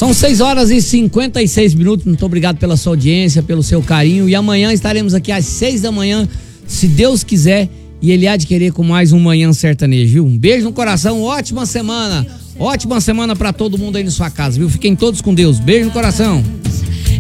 São 6h56. Muito obrigado pela sua audiência, pelo seu carinho. E amanhã estaremos aqui às 6 da manhã, se Deus quiser. E Ele há de querer com mais um Manhã Sertanejo, viu? Um beijo no coração, ótima semana. Ótima semana pra todo mundo aí na sua casa, viu? Fiquem todos com Deus. Beijo no coração.